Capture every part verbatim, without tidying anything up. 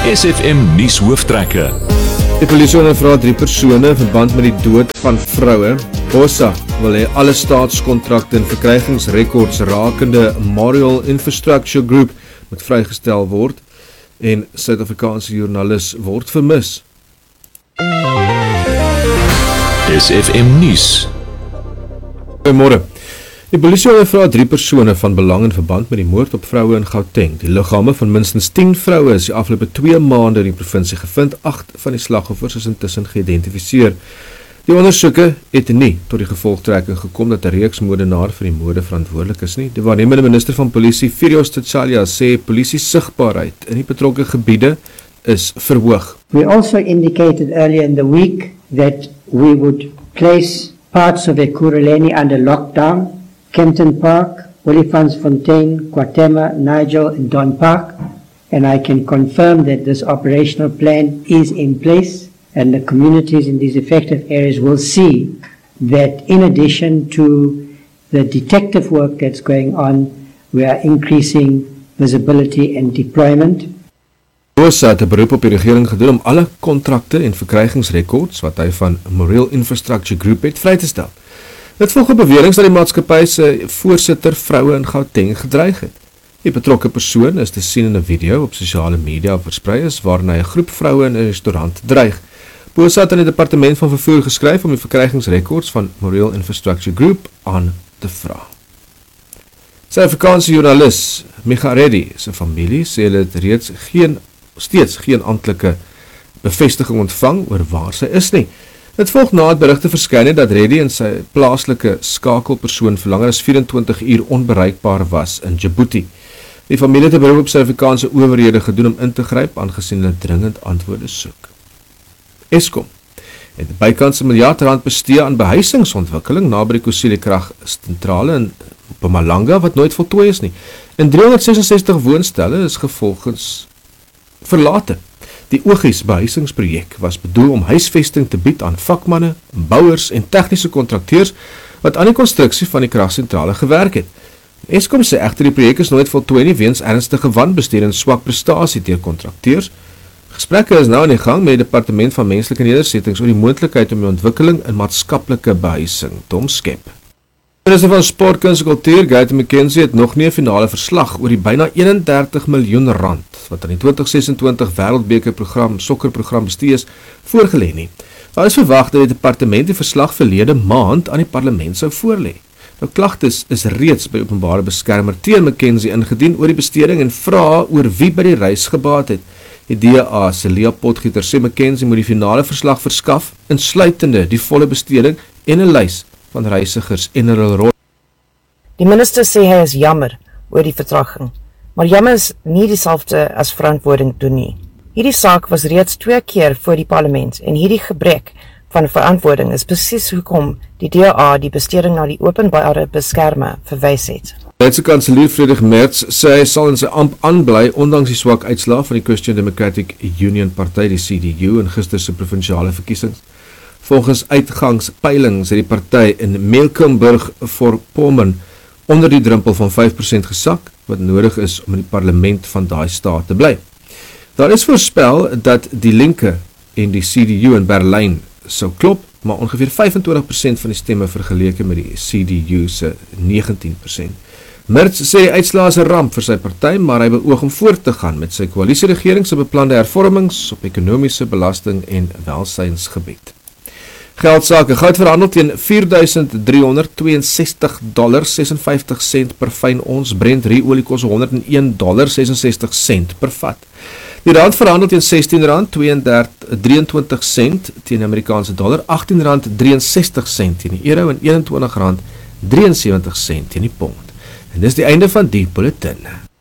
S F M nuus hooftrekke. Die polisie ondervra drie persone in verband met die dood van vroue. Bossa wil hê alle staatskontrakte en verkrygingsrekords rakende Memorial Infrastructure Group moet vrygestel word en Suid-Afrikaanse joernalis word vermis. S F M nuus. Goeiemôre. Die polisie ondervra drie persone van belang in verband met die moord op vroue in Gauteng. Die liggame van minstens tien vroue is die afgelope twee maande in die provinsie gevind. Agt van die slagoffers is intussen geïdentifiseer. Die ondersoeke het nie tot die gevolgtrekking gekom dat 'n reeks moordenaar vir die moorde verantwoordelik is nie. Die waarnemende minister van polisie, Firios Tsalia, sê polisie sigbaarheid in die betrokke gebiede is verhoog. We also indicated earlier in the week that we would place parts of Ekurhuleni under lockdown. Kempton Park, Olifantsfontein, Kwatema, Nigel and Don Park, and I can confirm that this operational plan is in place and the communities in these affected areas will see that in addition to the detective work that's going on, we are increasing visibility and deployment. Bossa het 'n beroep op die regering gedoen om alle kontrakte en verkrygingsrekords wat hy van Memorial Infrastructure Group het vry te stel. Dit volg op beweringe dat die maatskappy se voorsitter vroue in Gauteng gedreig het. Die betrokke persoon is te sien in 'n video op sosiale media versprei is waarin hy 'n groep vroue in 'n restaurant dreig. Bossa het aan die departement van vervoer geskryf om die verkrygingsrekords van Memorial Infrastructure Group aan te vra. Suid-Afrikaanse joernalis Micha Reddy se familie sê hulle het reeds geen steeds geen amptelike bevestiging ontvang oor waar sy is nie. Dit volg na het berigte verskyn het dat Reddy en sy plaaslike skakelpersoon vir langer as vyf-en-twintig uur onbereikbaar was in Djibouti. Die familie het 'n beroep op Suid-Afrikaanse owerhede gedoen om in te gryp aangesien hulle dringend antwoorde soek. Eskom het bykans 'n miljard rand bestee aan behuisingsontwikkeling naby die Kusile kragsentrale in Mpumalanga wat nooit voltooi is nie. En driehonderdses-en-sestig woonstelle is gevolgens verlate. Die Ogies behuisingsprojek was bedoel om huisvesting te bied aan vakmanne, bouers en tegniese kontrakteurs wat aan die konstruksie van die kragsentrale gewerk het. Eskom sê egter die projek is nooit voltooi nie weens ernstige wanbestuur en swak prestasie deur kontrakteurs. Gesprekke is nou aan die gang met die Departement van Menslike Nedersettings oor die moontlikheid om die ontwikkeling in maatskaplike behuising te omskep. Minister van Sport, Kuns en Kultuur, Gayton McKenzie, het nog nie 'n finale verslag oor die byna eenendertig miljoen rand wat aan die twintig ses-en-twintig Wêreldbeker program, sokkerprogram bestee is, voorgelê nie. Daar is verwag dat die departement die verslag verlede maand aan die parlement sou voorlê. Nou klagtes is reeds by openbare beskermer teen McKenzie ingedien oor die besteding en vra oor wie by die reis gebaat het. Die D A se Leah Potgieter sê McKenzie moet die finale verslag verskaf, insluitende die volle besteding en 'n lys van reisigers en hulle rol. Die minister sê hy is jammer oor die vertraging, maar jammer is nie dieselfde as verantwoording doen nie. Hierdie saak was reeds twee keer voor die parlement en hierdie gebrek van verantwoording is presies hoekom die D A die besteding na die openbare beskermer verwys het. Duitse kanselier Friedrich Merz sê hy sal in sy amp aanbly ondanks die swak uitslae van die Christian Democratic Union Party, die C D U, in gister se provinsiale verkiesings. Volgens uitgangspeilings het die party in Mecklenburg-Vorpommern onder die drempel van vyf persent gesak, wat nodig is om in die parlement van daai staat te bly. Daar is voorspel dat die linke en die C D U in Berlyn sou klop, maar ongeveer vyf-en-twintig persent van die stemme vergeleke met die C D U se negentien persent. Merz sê die uitslae is 'n ramp vir sy party, maar hy beoog om voort te gaan met sy koalisieregering se beplande hervormings op ekonomiese belasting en welsynsgebied. Geldsake, goud verhandel teen vier duisend driehonderd tweeënsestig dollar sesenvyftig sent per fyn ons, Brent ruolie kos honderd en een dollar sesensestig sent per vat. Die rand verhandel teen sestien rand drieëntwintig sent teen Amerikaanse dollar, agttien rand drieënsestig sent teen die euro en eenentwintig rand drieënsewentig sent teen die pond. En dis die einde van die bulletin.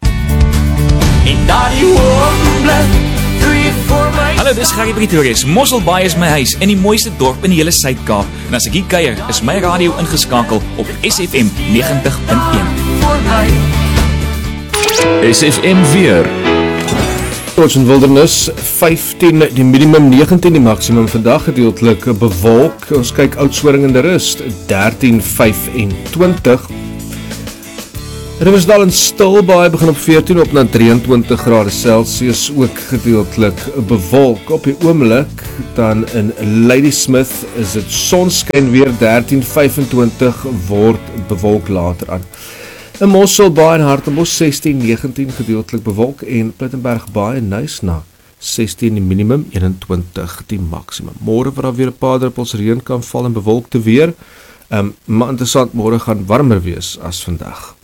Hallo, dis Gary Pretorius. Mosselbaai is my huis in die mooiste dorp in die hele Suid-Kaap. En as ek hier kuier, is my radio ingeskakel op S F M negentig punt een. S F M weer. Ons in Wildernis, vyftien die minimum, negentien die maksimum, vandag gedeeltelik bewolk. Ons kyk Oudtshoorn in die rust, dertien vyf en twintig. Riversdal en Stilbaai begin op veertien op na drieëntwintig grade Celsius, ook gedeeltelik bewolk. Op die oomblik dan in Ladysmith is dit sonskyn weer dertien vyfentwintig, word bewolk later aan. In Mosselbaai en Hartenbos sestien negentien gedeeltelik bewolk en Plettenberg Baai en Nysna sestien die minimum, eenentwintig die maksimum. Môre waar daar weer 'n paar druppels reën kan val en bewolkte weer, um, maar interessant, môre gaan warmer wees as vandag.